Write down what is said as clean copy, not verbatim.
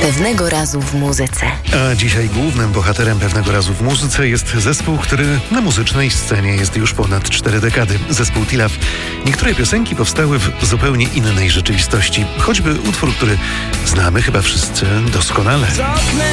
Pewnego razu w muzyce. A dzisiaj głównym bohaterem Pewnego razu w muzyce jest zespół, który na muzycznej scenie jest już ponad 4 dekady. Zespół Tilaf. Niektóre piosenki powstały w zupełnie innej rzeczywistości. Choćby utwór, który znamy chyba wszyscy doskonale. Z oknem